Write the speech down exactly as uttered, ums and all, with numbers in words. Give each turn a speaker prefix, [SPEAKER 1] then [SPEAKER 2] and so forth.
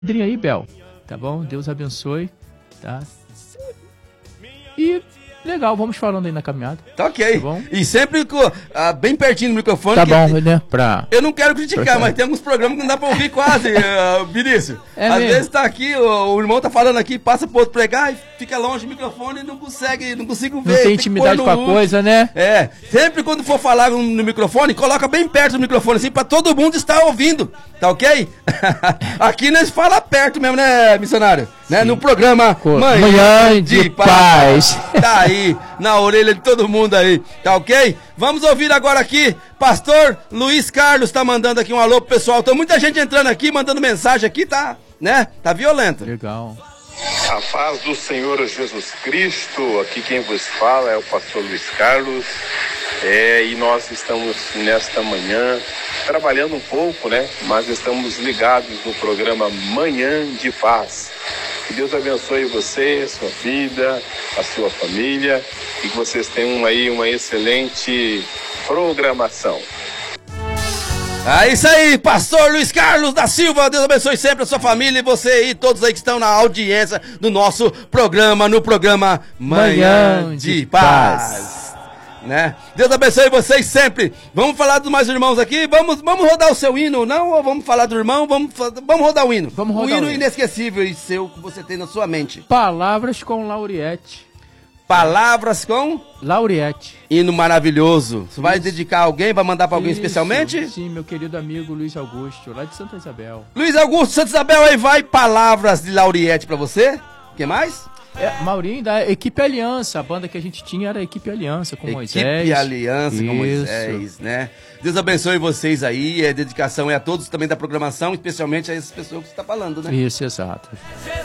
[SPEAKER 1] Padrinho aí, Bel, tá bom? Deus abençoe, tá? E legal, vamos falando aí na caminhada.
[SPEAKER 2] Tá ok.
[SPEAKER 1] Tá bom?
[SPEAKER 2] E sempre com, ah, bem pertinho do microfone.
[SPEAKER 1] Tá
[SPEAKER 2] que
[SPEAKER 1] bom, né? Pra...
[SPEAKER 2] Eu não quero criticar,
[SPEAKER 1] pra...
[SPEAKER 2] mas tem alguns programas que não dá pra ouvir quase, uh, Vinícius.
[SPEAKER 1] É
[SPEAKER 2] Às
[SPEAKER 1] mesmo?
[SPEAKER 2] vezes tá aqui, o, o irmão tá falando aqui, passa pro outro pregar e fica longe do microfone e não consegue, não consigo ver.
[SPEAKER 1] Não tem intimidade com a coisa, né?
[SPEAKER 2] É, sempre quando for falar no, no microfone, coloca bem perto do microfone, assim, pra todo mundo estar ouvindo, tá ok? Aqui nós fala perto mesmo, né, missionário? Né? No programa
[SPEAKER 1] Co-
[SPEAKER 2] Manhã,
[SPEAKER 1] Manhã de
[SPEAKER 2] de Paz.
[SPEAKER 1] Paz.
[SPEAKER 2] Tá aí, na orelha de todo mundo aí, tá ok? Vamos ouvir agora aqui, pastor Luiz Carlos tá mandando aqui um alô pro pessoal. Tem muita gente entrando aqui, mandando mensagem aqui, tá, né? Tá violento.
[SPEAKER 1] Legal.
[SPEAKER 3] A paz do Senhor Jesus Cristo, aqui quem vos fala é o pastor Luiz Carlos, é, e nós estamos nesta manhã trabalhando um pouco, né? Mas estamos ligados no programa Manhã de Paz. Que Deus abençoe você, sua vida, a sua família, e que vocês tenham aí uma excelente programação.
[SPEAKER 2] É isso aí, pastor Luiz Carlos da Silva, Deus abençoe sempre a sua família e você e todos aí que estão na audiência do nosso programa, no programa Manhã,
[SPEAKER 1] Manhã
[SPEAKER 2] de,
[SPEAKER 1] de
[SPEAKER 2] Paz.
[SPEAKER 1] Paz.
[SPEAKER 2] Né? Deus abençoe vocês sempre. Vamos falar dos mais irmãos aqui, vamos, vamos rodar o seu hino, não? Ou vamos falar do irmão? Vamos, vamos rodar o hino.
[SPEAKER 1] Vamos rodar
[SPEAKER 2] o hino
[SPEAKER 1] o hino.
[SPEAKER 2] inesquecível e seu que você tem na sua mente.
[SPEAKER 1] Palavras com Lauriette.
[SPEAKER 2] Palavras com
[SPEAKER 1] Lauriette.
[SPEAKER 2] hino maravilhoso. Você vai
[SPEAKER 1] Isso.
[SPEAKER 2] dedicar a alguém, vai mandar pra alguém
[SPEAKER 1] Isso,
[SPEAKER 2] especialmente?
[SPEAKER 1] Sim, meu querido amigo Luiz Augusto, lá de Santa Isabel.
[SPEAKER 2] Luiz Augusto, Santa Isabel, aí vai palavras de Lauriette pra você. O que mais?
[SPEAKER 1] É, Maurinho, da Equipe Aliança, a banda que a gente tinha era a Equipe Aliança, com Moisés.
[SPEAKER 2] Equipe Aliança com
[SPEAKER 1] Isso.
[SPEAKER 2] Moisés, né? Deus abençoe vocês aí, a dedicação é a todos também da programação, especialmente a essas pessoas que você está falando, né?
[SPEAKER 1] Isso, exato.